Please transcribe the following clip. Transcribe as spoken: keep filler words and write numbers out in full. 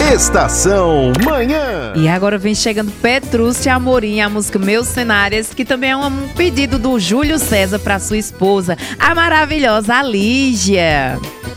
Estação Manhã. E agora vem chegando Petrúcia Amorim, a música Meus Cenários, que também é um pedido do Júlio César para sua esposa, a maravilhosa Lígia.